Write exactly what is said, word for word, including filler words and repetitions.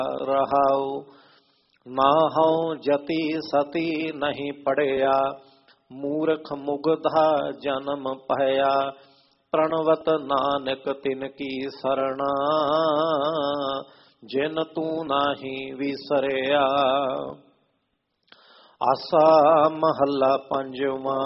ਰਹਾਉ। ਨਾਹਉ ਜਤੀ ਸਤੀ ਨਹੀਂ ਪੜਿਆ, ਮੂਰਖ ਮੁਗਧਾ ਜਨਮ ਪਾਇਆ। ਪ੍ਰਣਵਤ ਨਾਨਕ ਤਿਨ ਕੀ ਸਰਣਾ, ਜਿਨ ਤੂੰ ਨਾਹੀ ਵਿਸਰਿਆ। ਆਸਾ ਮਹੱਲਾ ਪੰਜਵਾਂ।